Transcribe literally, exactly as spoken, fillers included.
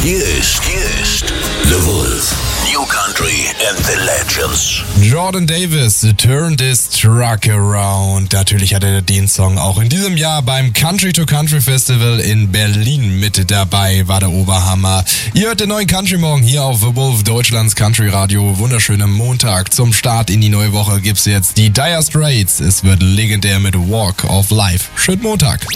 Hier ist, hier ist The Wolf. New Country and the Legends. Jordan Davis, Turn This Truck Around. Natürlich hat er den Song auch in diesem Jahr beim Country to Country Festival in Berlin mit dabei. War der Oberhammer. Ihr hört den neuen Country Morgen hier auf The Wolf, Deutschlands Country Radio. Wunderschönen Montag. Zum Start in die neue Woche gibt's jetzt die Dire Straits. Es wird legendär mit Walk of Life. Schönen Montag.